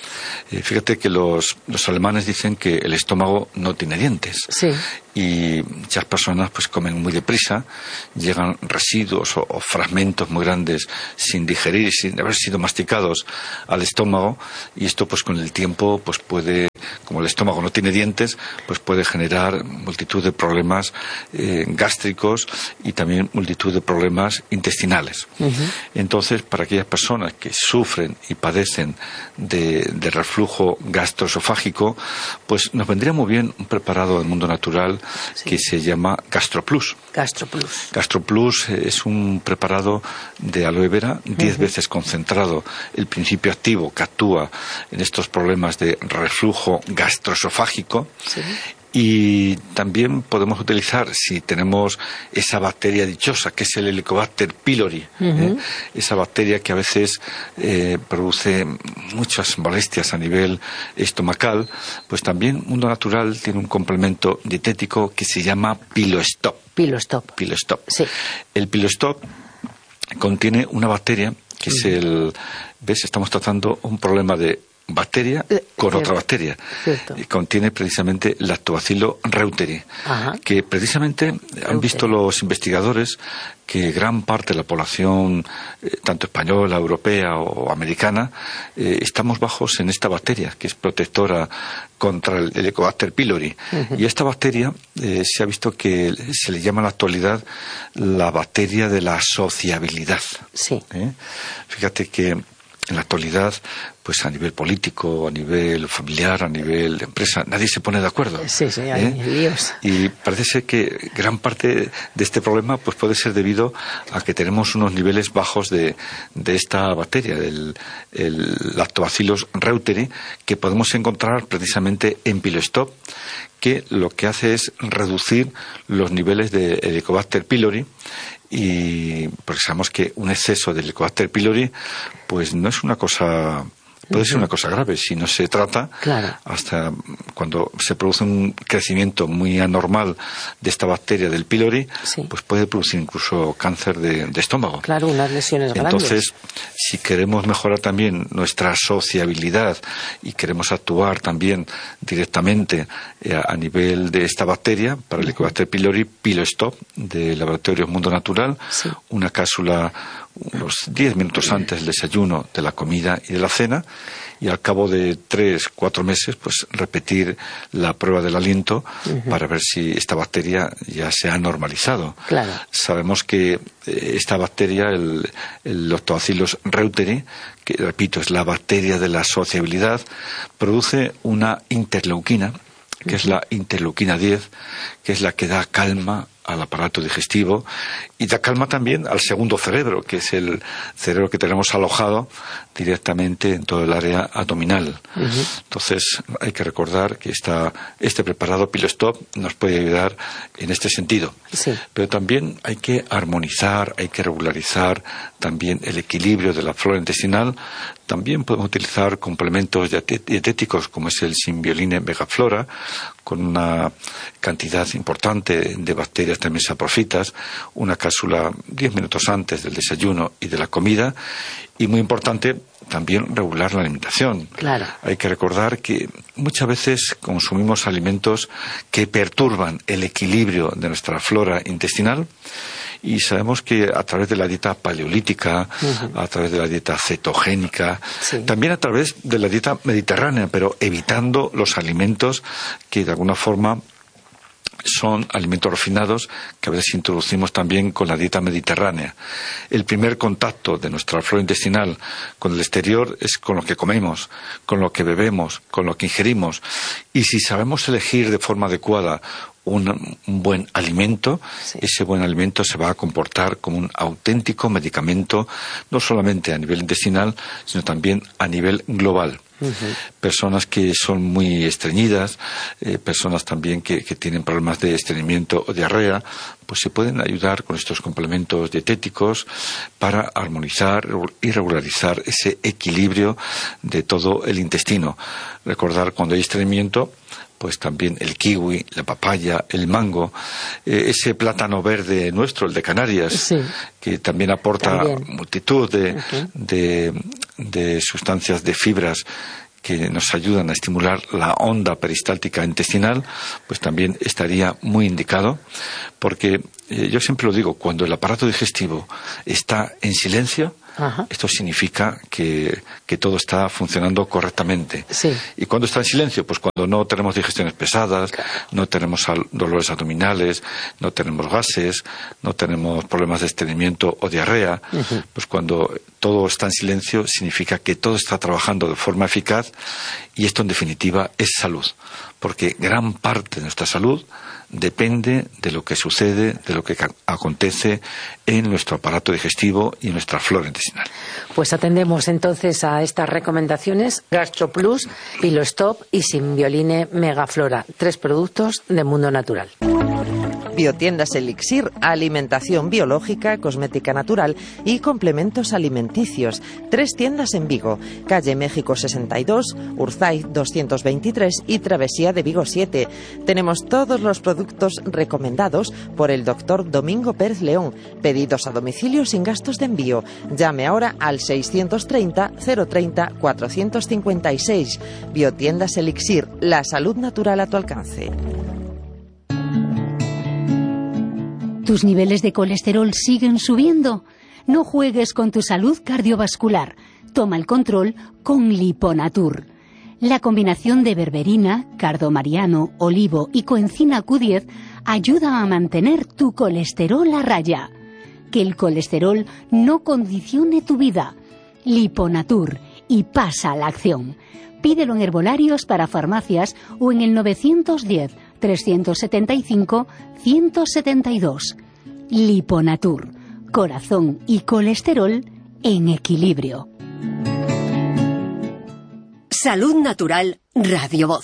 Fíjate que los alemanes dicen que el estómago no tiene dientes. Sí. Y muchas personas pues comen muy deprisa, llegan residuos o fragmentos muy grandes sin digerir, sin haber sido masticados al estómago, y esto pues con el tiempo pues puede, como el estómago no tiene dientes, pues puede generar multitud de problemas gástricos y también multitud de problemas intestinales. Entonces, para aquellas personas que sufren y padecen de reflujo gastroesofágico, pues nos vendría muy bien un preparado del mundo natural que se llama GastroPlus. GastroPlus es un preparado de aloe vera 10 veces concentrado. El principio activo que actúa en estos problemas de reflujo gastroesofágico. Sí. Y también podemos utilizar, si tenemos esa bacteria dichosa, que es el Helicobacter pylori, esa bacteria que a veces produce muchas molestias a nivel estomacal, pues también Mundo Natural tiene un complemento dietético que se llama Pilostop. Sí. El Pilostop contiene una bacteria que es ¿ves? Estamos tratando un problema de bacteria con otra bacteria. Y contiene precisamente Lactobacillus reuteri, que precisamente han visto los investigadores que gran parte de la población, tanto española, europea o americana, estamos bajos en esta bacteria, que es protectora contra el Helicobacter pylori. Y esta bacteria se ha visto que se le llama en la actualidad la bacteria de la sociabilidad. Fíjate que en la actualidad, pues a nivel político, a nivel familiar, a nivel de empresa, nadie se pone de acuerdo. Hay líos. Y parece ser que gran parte de este problema pues puede ser debido a que tenemos unos niveles bajos de esta bacteria, el Lactobacillus reuteri, que podemos encontrar precisamente en Pilostop, que lo que hace es reducir los niveles de Helicobacter pylori. Y porque sabemos que un exceso de Helicobacter pylori pues no es una cosa, puede ser una cosa grave si no se trata. Hasta cuando se produce un crecimiento muy anormal de esta bacteria del pylori, pues puede producir incluso cáncer de estómago. Unas lesiones grandes. Entonces, si queremos mejorar también nuestra sociabilidad y queremos actuar también directamente a nivel de esta bacteria, para el Helicobacter pylori, Pilostop de Laboratorios Mundo Natural, una cápsula unos 10 minutos antes del desayuno, de la comida y de la cena, y al cabo de 3-4 meses pues repetir la prueba del aliento para ver si esta bacteria ya se ha normalizado. Sabemos que esta bacteria, el Lactobacillus reuteri, que repito es la bacteria de la sociabilidad, produce una interleuquina, que es la interleuquina 10, que es la que da calma al aparato digestivo y da calma también al segundo cerebro, que es el cerebro que tenemos alojado directamente en todo el área abdominal. Entonces hay que recordar que este preparado Pilostop nos puede ayudar en este sentido. Pero también hay que armonizar, hay que regularizar también el equilibrio de la flora intestinal. También podemos utilizar complementos dietéticos como es el Symbioline Megaflora, con una cantidad importante de bacterias también saprofitas, una cápsula 10 minutos antes del desayuno y de la comida, y muy importante también regular la alimentación. Hay que recordar que muchas veces consumimos alimentos que perturban el equilibrio de nuestra flora intestinal, y sabemos que a través de la dieta paleolítica, a través de la dieta cetogénica, también a través de la dieta mediterránea, pero evitando los alimentos que de alguna forma son alimentos refinados que a veces introducimos también con la dieta mediterránea. El primer contacto de nuestra flora intestinal con el exterior es con lo que comemos, con lo que bebemos, con lo que ingerimos. Y si sabemos elegir de forma adecuada un buen alimento, ese buen alimento se va a comportar como un auténtico medicamento, no solamente a nivel intestinal, sino también a nivel global. Personas que son muy estreñidas, personas también que tienen problemas de estreñimiento o diarrea, pues se pueden ayudar con estos complementos dietéticos para armonizar y regularizar ese equilibrio de todo el intestino. Recordar cuando hay estreñimiento, pues también el kiwi, la papaya, el mango, ese plátano verde nuestro, el de Canarias, que también aporta multitud de sustancias, de fibras que nos ayudan a estimular la onda peristáltica intestinal, pues también estaría muy indicado, porque yo siempre lo digo, cuando el aparato digestivo está en silencio, esto significa que todo está funcionando correctamente. Sí. ¿Y cuando está en silencio? Pues cuando no tenemos digestiones pesadas, no tenemos dolores abdominales, no tenemos gases, no tenemos problemas de estreñimiento o diarrea. Pues cuando todo está en silencio significa que todo está trabajando de forma eficaz, y esto en definitiva es salud, porque gran parte de nuestra salud depende de lo que sucede, de lo que acontece en nuestro aparato digestivo y en nuestra flora intestinal. Pues atendemos entonces a estas recomendaciones: GastroPlus, PiloStop y Simbioline Megaflora, 3 productos de Mundo Natural. Biotiendas Elixir, alimentación biológica, cosmética natural y complementos alimenticios. 3 tiendas en Vigo: calle México 62, Urzaiz 223 y Travesía de Vigo 7. Tenemos todos los productos recomendados por el doctor Domingo Pérez León. Pedidos a domicilio sin gastos de envío. Llame ahora al 630 030 456. Biotiendas Elixir, la salud natural a tu alcance. ¿Tus niveles de colesterol siguen subiendo? No juegues con tu salud cardiovascular. Toma el control con Liponatur. La combinación de berberina, cardomariano, olivo y coenzima Q10 ayuda a mantener tu colesterol a raya. Que el colesterol no condicione tu vida. Liponatur, y pasa a la acción. Pídelo en herbolarios para farmacias o en el 910 375 172. Liponatur, corazón y colesterol en equilibrio. Salud Natural, Radio Voz.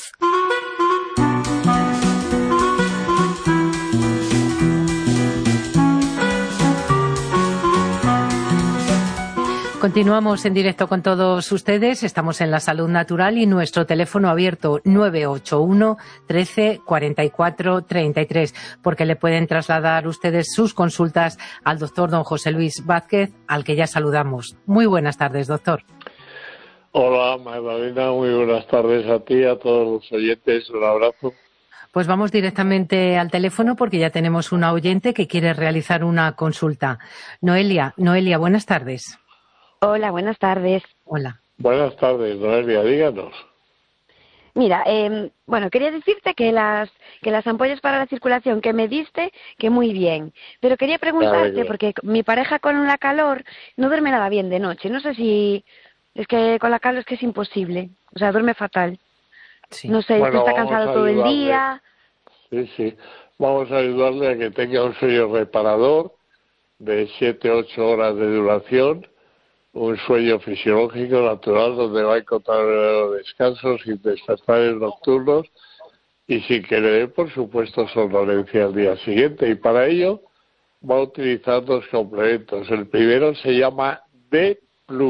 Continuamos en directo con todos ustedes. Estamos en La Salud Natural y nuestro teléfono abierto 981 13 44 33, porque le pueden trasladar ustedes sus consultas al doctor don José Luis Vázquez, al que ya saludamos. Muy buenas tardes, doctor. Hola, Magdalena, muy buenas tardes a ti, a todos los oyentes. Un abrazo. Pues vamos directamente al teléfono, porque ya tenemos una oyente que quiere realizar una consulta. Noelia, buenas tardes. Hola, buenas tardes. Hola. Buenas tardes, Noelia, díganos. Mira, quería decirte que las ampollas para la circulación que me diste, que muy bien. Pero quería preguntarte, porque mi pareja con la calor no duerme nada bien de noche. No sé si... Es que con la calor es que es imposible. O sea, duerme fatal. Sí. No sé, está cansado todo el día. Sí. Vamos a ayudarle a que tenga un sueño reparador de 7-8 horas de duración. Un sueño fisiológico natural donde va a encontrar descansos sin despertares nocturnos y sin que le dé, por supuesto, somnolencia al día siguiente. Y para ello va a utilizar 2 complementos. El primero se llama D+,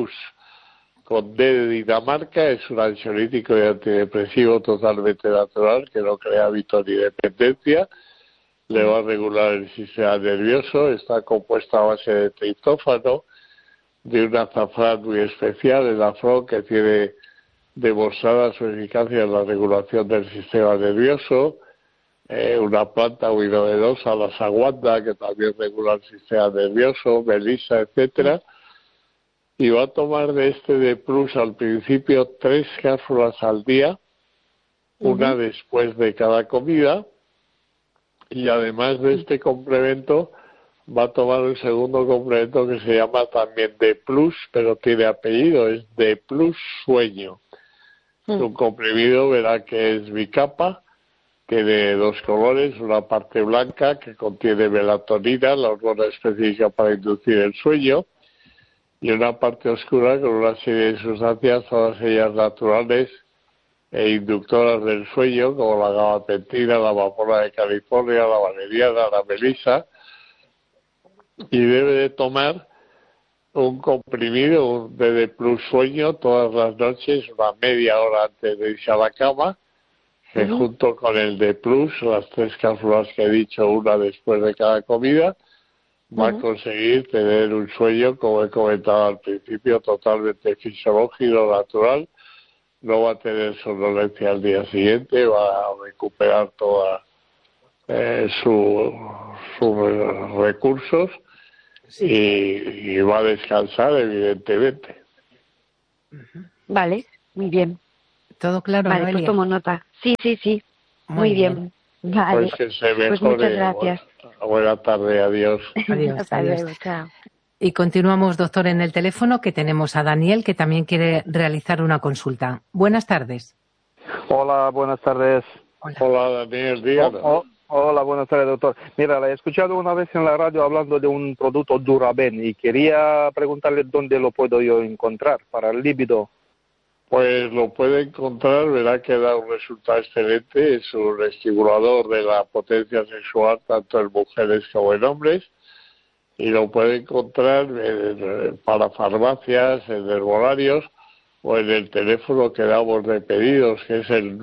con D de Dinamarca. Es un ansiolítico y antidepresivo totalmente natural que no crea hábito ni dependencia. Le va a regular el sistema nervioso. Está compuesta a base de triptófano, de un azafrán muy especial, el afrón, que tiene demostrada su eficacia en la regulación del sistema nervioso, una planta muy novedosa, la saguanda, que también regula el sistema nervioso, melisa, etcétera, y va a tomar de este D+ al principio 3 cápsulas al día, una después de cada comida, y además de este complemento va a tomar un segundo complemento que se llama también D+, pero tiene apellido, es D+ Sueño. Es un comprimido, verá que es bicapa, tiene 2 colores, una parte blanca que contiene melatonina, la hormona específica para inducir el sueño, y una parte oscura con una serie de sustancias, todas ellas naturales e inductoras del sueño, como la gabapentina, la amapola de California, la valeriana, la melisa. Y debe de tomar un comprimido, un D+ Sueño, todas las noches, una media hora antes de irse a la cama, que junto con el D+, las 3 cápsulas que he dicho, una después de cada comida, va a conseguir tener un sueño, como he comentado al principio, totalmente fisiológico, natural, no va a tener somnolencia al día siguiente, va a recuperar toda sus recursos y va a descansar, evidentemente. Vale, muy bien. ¿Todo claro, Vale, Noelia? pues tomo nota. Sí. Muy bien. Vale. Pues que se mejore. Pues muchas gracias. Buena tarde, adiós. Adiós, Hasta adiós. luego, chao. Y continuamos, doctor, en el teléfono, que tenemos a Daniel, que también quiere realizar una consulta. Buenas tardes. Hola, buenas tardes. Hola, Daniel, díganos. Hola, buenas tardes, doctor. Mira, la he escuchado una vez en la radio hablando de un producto Duraben y quería preguntarle dónde lo puedo yo encontrar para el líbido. Pues lo puede encontrar, verá que da un resultado excelente, es un estimulador de la potencia sexual tanto en mujeres como en hombres, y lo puede encontrar para farmacias, en herbolarios o en el teléfono que damos de pedidos, que es el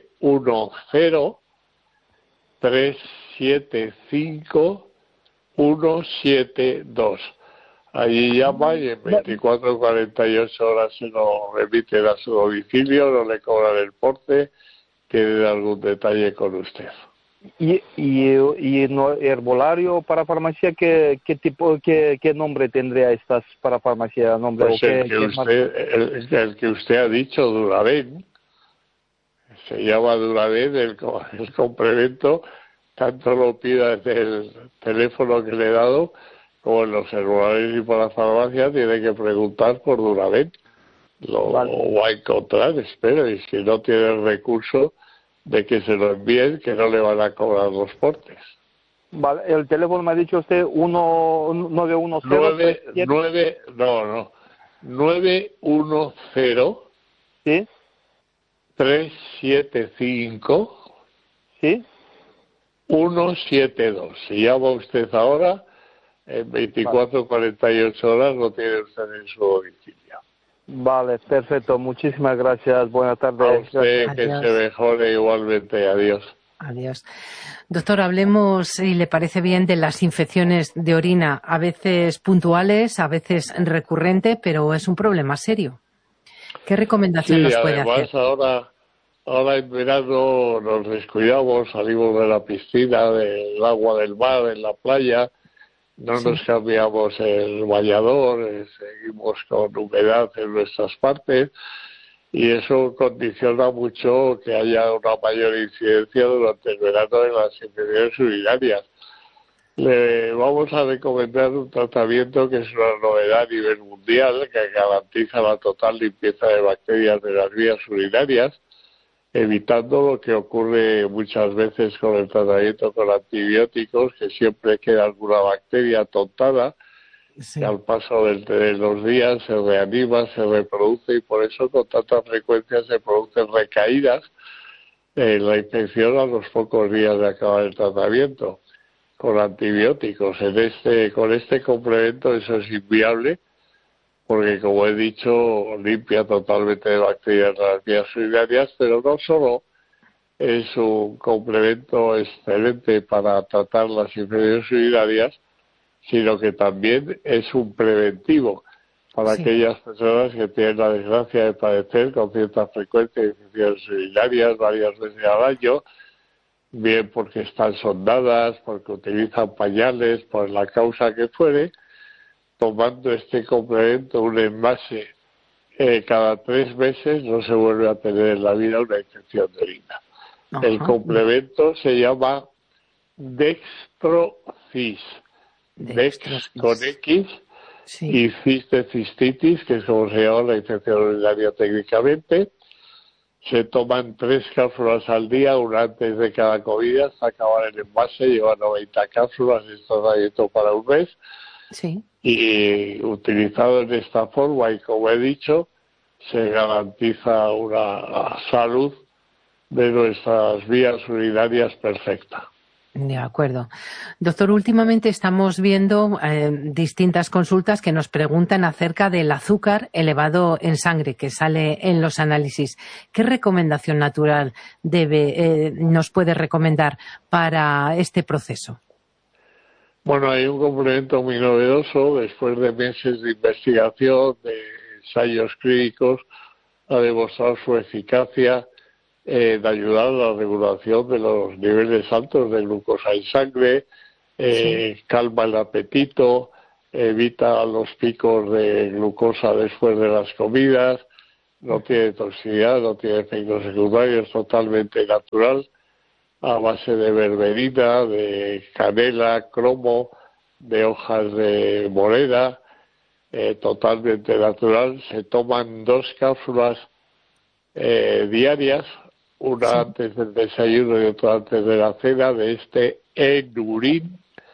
910-375-172. Allí llama y en 24 o 48 horas se lo remiten a su domicilio, no le cobran el porte, tienen algún detalle con usted. Y no, herbolario para farmacia, ¿qué nombre tendría estas para farmacia? ¿Nombre Pues el que usted ha dicho, Duraben, se llama Duraben, el complemento, tanto lo pida desde el teléfono que le he dado, como en los herbolarios y por la farmacia, tiene que preguntar por Duraben. Lo va a encontrar, espero, y si no tiene el recurso de que se lo envíen, que no le van a cobrar los portes. Vale, el teléfono me ha dicho usted 910 ¿sí? 375 ¿sí? 172. Si llama usted ahora, en 24 o 48 horas lo tiene usted en su domicilio. Vale, perfecto. Muchísimas gracias. Buenas tardes. A usted, que se mejore igualmente. Adiós. Adiós. Doctor, hablemos, si le parece bien, de las infecciones de orina, a veces puntuales, a veces recurrente, pero es un problema serio. ¿Qué recomendación nos puede hacer? Ahora en verano nos descuidamos, salimos de la piscina, del agua del mar, en la playa, no nos cambiamos el bañador, seguimos con humedad en nuestras partes y eso condiciona mucho que haya una mayor incidencia durante el verano en las infecciones urinarias. Le vamos a recomendar un tratamiento que es una novedad a nivel mundial, que garantiza la total limpieza de bacterias de las vías urinarias, evitando lo que ocurre muchas veces con el tratamiento con antibióticos, que siempre queda alguna bacteria tontada, que al paso de los días se reanima, se reproduce y por eso con tanta frecuencia se producen recaídas en la infección a los pocos días de acabar el tratamiento con antibióticos. Con este complemento eso es inviable, porque como he dicho, limpia totalmente de bacterias las vías urinarias, pero no solo es un complemento excelente para tratar las infecciones urinarias, sino que también es un preventivo para aquellas personas que tienen la desgracia de padecer con cierta frecuencia infecciones urinarias varias veces al año, bien porque están sondadas, porque utilizan pañales, por la causa que fuere. Tomando este complemento, un envase cada 3 meses, no se vuelve a tener en la vida una infección de orina. Ajá. El complemento se llama Dextrocis. Dex con X y cis de cistitis, que es como se llama la infección urinaria técnicamente. Se toman 3 cápsulas al día, una antes de cada comida, hasta acabar el envase, lleva 90 cápsulas, esto tratamiento para un mes. Sí. Y utilizado en esta forma y como he dicho, se garantiza una salud de nuestras vías urinarias perfecta. De acuerdo. Doctor, últimamente estamos viendo distintas consultas que nos preguntan acerca del azúcar elevado en sangre que sale en los análisis. ¿Qué recomendación natural nos puede recomendar para este proceso? Bueno, hay un complemento muy novedoso. Después de meses de investigación, de ensayos clínicos, ha demostrado su eficacia de ayudar a la regulación de los niveles altos de glucosa en sangre, calma el apetito, evita los picos de glucosa después de las comidas, no tiene toxicidad, no tiene efectos secundarios, totalmente natural, a base de berberina, de canela, cromo, de hojas de morera, totalmente natural. Se toman 2 cápsulas diarias, una antes del desayuno y otra antes de la cena, de este Enurin,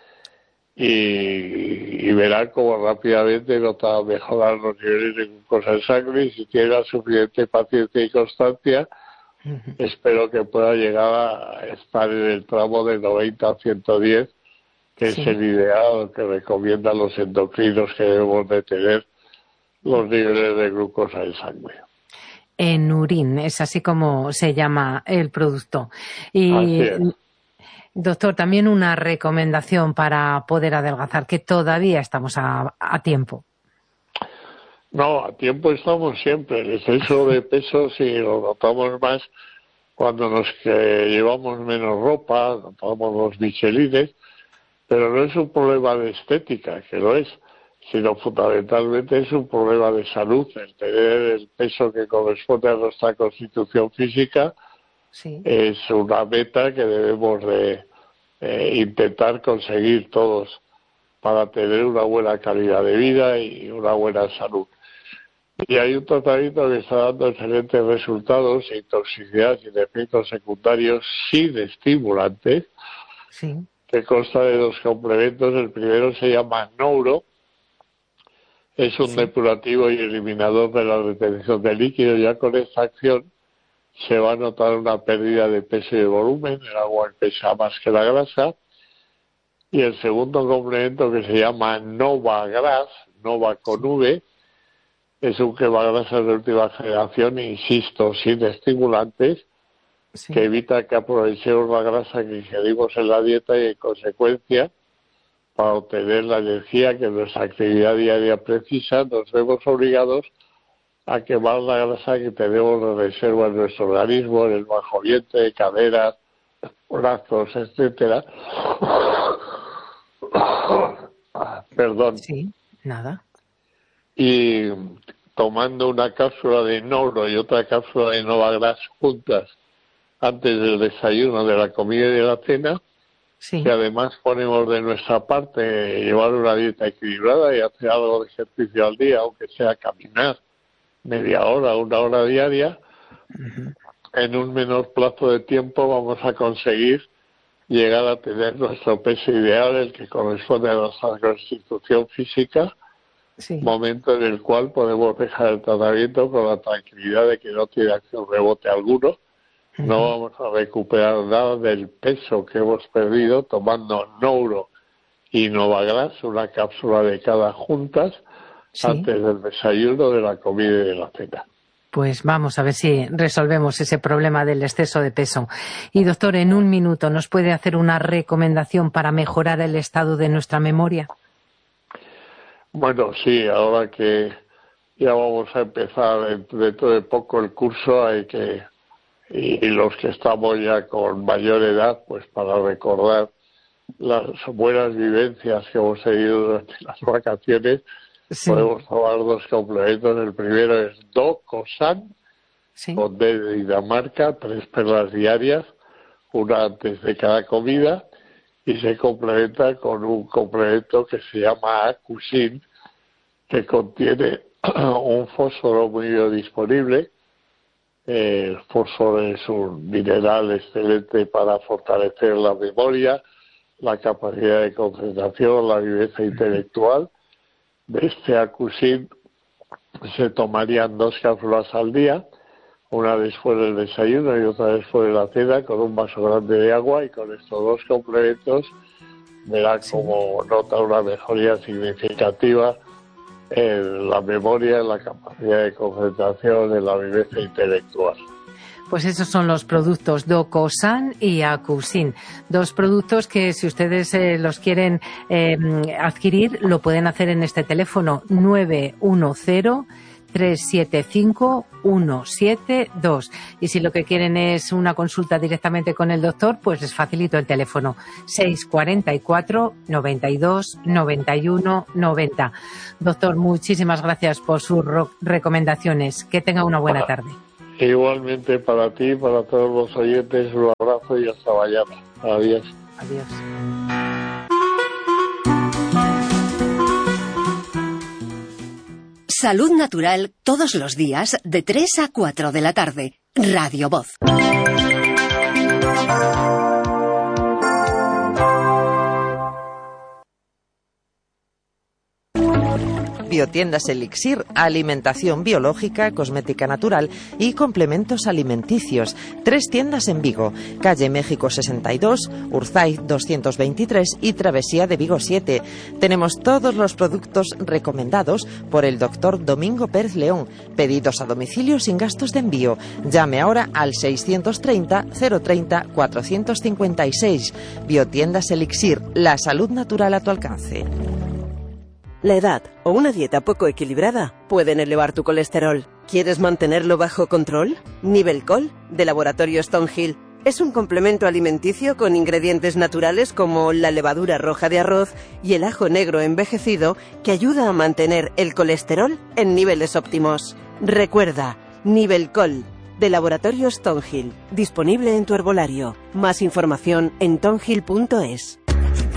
y verán cómo rápidamente nota mejorar los niveles de glucosa en sangre, y si tiene la suficiente paciencia y constancia, espero que pueda llegar a estar en el tramo de 90 a 110, que es el ideal que recomiendan los endocrinos, que debemos de tener los niveles de glucosa en sangre. Enurin, es así como se llama el producto. Y doctor, también una recomendación para poder adelgazar, que todavía estamos a tiempo. No, a tiempo estamos siempre. El exceso de peso sí lo notamos más cuando nos llevamos menos ropa, notamos los michelines, pero no es un problema de estética, que lo es, sino fundamentalmente es un problema de salud. El tener el peso que corresponde a nuestra constitución física es una meta que debemos de intentar conseguir todos para tener una buena calidad de vida y una buena salud. Y hay un tratamiento que está dando excelentes resultados, sin toxicidad, sin efectos secundarios, sin estimulantes, que consta de 2 complementos. El primero se llama Nouro, es un depurativo y eliminador de la retención de líquido. Ya con esta acción se va a notar una pérdida de peso y de volumen, el agua pesa más que la grasa. Y el segundo complemento, que se llama Nova Gras, Nova con V, es un quemagrasas de última generación, insisto, sin estimulantes, que evita que aprovechemos la grasa que ingerimos en la dieta y, en consecuencia, para obtener la energía que nuestra actividad diaria precisa, nos vemos obligados a quemar la grasa que tenemos de reserva en nuestro organismo, en el bajo vientre, caderas, brazos, etcétera. Perdón. Sí, nada. Y tomando una cápsula de Nouro y otra cápsula de Novagras juntas antes del desayuno, de la comida y de la cena, que además ponemos de nuestra parte llevar una dieta equilibrada y hacer algo de ejercicio al día, aunque sea caminar media hora, 1 hora diaria, en un menor plazo de tiempo vamos a conseguir llegar a tener nuestro peso ideal, el que corresponde a nuestra constitución física, momento en el cual podemos dejar el tratamiento con la tranquilidad de que no tiene acción rebote alguno. No vamos a recuperar nada del peso que hemos perdido tomando Nouro y Novagras, una cápsula de cada juntas, antes del desayuno, de la comida y de la cena. Pues vamos a ver si resolvemos ese problema del exceso de peso. Y doctor, en 1 minuto, ¿nos puede hacer una recomendación para mejorar el estado de nuestra memoria? Bueno, sí, ahora que ya vamos a empezar dentro de poco el curso, hay que, y los que estamos ya con mayor edad, pues para recordar las buenas vivencias que hemos tenido durante las vacaciones, podemos tomar 2 complementos. El primero es Docosan, con D de Dinamarca, 3 perlas diarias, una antes de cada comida, y se complementa con un complemento que se llama Acusin, que contiene un fósforo muy biodisponible. El fósforo es un mineral excelente para fortalecer la memoria, la capacidad de concentración, la viveza intelectual. De este Acusin se tomarían 2 cápsulas al día, una después del desayuno y otra después de la cena, con un vaso grande de agua, y con estos 2 complementos verá cómo nota una mejoría significativa en la memoria, en la capacidad de concentración, en la viveza intelectual. Pues esos son los productos Docosan y Acusin, 2 productos que, si ustedes los quieren adquirir, lo pueden hacer en este teléfono 910 375-172. Y si lo que quieren es una consulta directamente con el doctor, pues les facilito el teléfono 644-92-91-90. Doctor, muchísimas gracias por sus recomendaciones. Que tenga una buena tarde. Igualmente para ti, para todos los oyentes, un abrazo y hasta mañana. Adiós. Adiós. Salud Natural todos los días de 3 a 4 de la tarde. Radio Voz. Biotiendas Elixir, alimentación biológica, cosmética natural y complementos alimenticios. 3 tiendas en Vigo, calle México 62, Urzaiz 223 y Travesía de Vigo 7. Tenemos todos los productos recomendados por el doctor Domingo Pérez León. Pedidos a domicilio sin gastos de envío. Llame ahora al 630 030 456. Biotiendas Elixir, la salud natural a tu alcance. La edad o una dieta poco equilibrada pueden elevar tu colesterol. ¿Quieres mantenerlo bajo control? Nivelcol, de Laboratorio Stonehill, es un complemento alimenticio con ingredientes naturales como la levadura roja de arroz y el ajo negro envejecido que ayuda a mantener el colesterol en niveles óptimos. Recuerda, Nivelcol, de Laboratorio Stonehill, disponible en tu herbolario. Más información en tonhill.es.